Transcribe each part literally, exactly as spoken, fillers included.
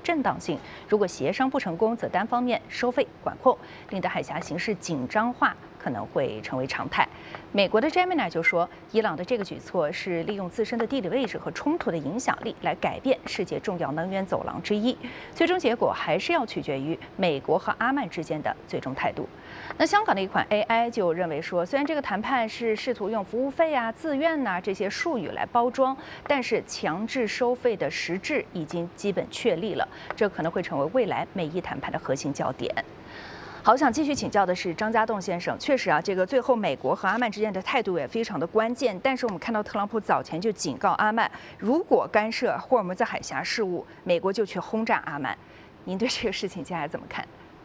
正当性。如果协商不成功，则单方面收费管控，令得海峡形势紧张化可能会成为常态。美国的 Gemini 就说，伊朗的这个举措是利用自身的地理位置和冲突的影响力来改变世界重要能源走廊之一。最终结果还是要取决于美国和阿曼之间的最终态度。那香港的一款 A I 就认为说，虽然这个谈判是试图用服务费啊、自愿呐、啊、这些术语来包装，但是强制收费的实质已经基本确立了，这可能会成为未来美伊谈判的核心焦点。好，想继续请教的是张家栋先生。确实啊，这个最后美国和阿曼之间的态度也非常的关键。但是我们看到特朗普早前就警告阿曼，如果干涉霍尔木兹海峡事务，美国就去轰炸阿曼。您对这个事情接下来怎么看？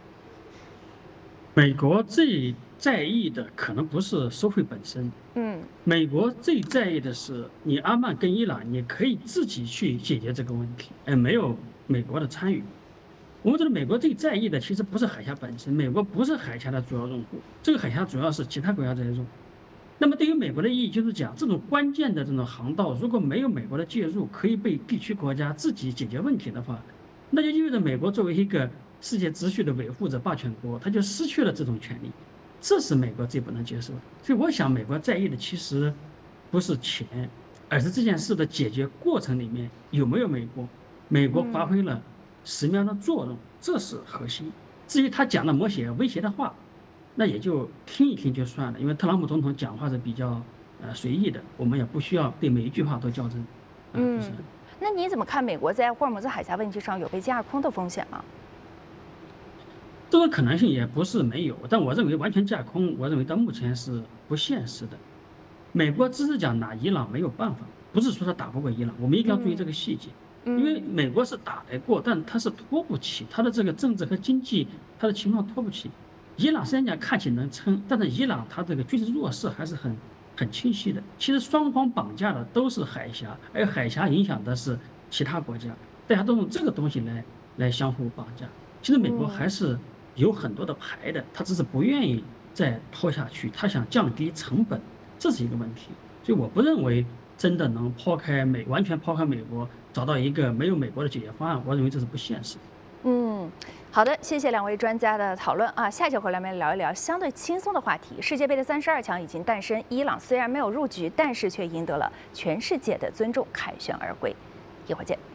美国最在意的可能不是收费本身，嗯，美国最在意的是你阿曼跟伊朗，你可以自己去解决这个问题，而没有美国的参与。我们觉得美国最在意的其实不是海峡本身，美国不是海峡的主要用户，这个海峡主要是其他国家在用。那么对于美国的意义就是讲，这种关键的这种航道，如果没有美国的介入，可以被地区国家自己解决问题的话，那就意味着美国作为一个世界秩序的维护者、霸权国，它就失去了这种权利，这是美国最不能接受的。所以我想，美国在意的其实不是钱，而是这件事的解决过程里面有没有美国，美国发挥了什么样的作用，这是核心。至于他讲的某些威胁的话，那也就听一听就算了，因为特朗普总统讲话是比较呃随意的，我们也不需要对每一句话都较真。 嗯，就是、那你怎么看美国在霍尔木兹海峡问题上有被架空的风险吗？ 这个可能性也不是没有，但我认为完全架空，我认为到目前是不现实的。美国只是讲拿伊朗没有办法，不是说他打不过伊朗，我们一定要注意这个细节。因为美国是打得过，但他是拖不起，他的这个政治和经济，他的情况拖不起。伊朗虽然讲看起能撑，但是伊朗它这个军事弱势还是很很清晰的。其实双方绑架的都是海峡，而海峡影响的是其他国家，大家都用这个东西来来相互绑架。其实美国还是有很多的牌的，他只是不愿意再拖下去，他想降低成本，这是一个问题。所以我不认为真的能抛开美，完全抛开美国，找到一个没有美国的解决方案，我认为这是不现实。 嗯，好的，谢谢两位专家的讨论啊。下节回来我们聊一聊相对轻松的话题。世界杯的三十二强已经诞生，伊朗虽然没有入局，但是却赢得了全世界的尊重，凯旋而归。一会儿见。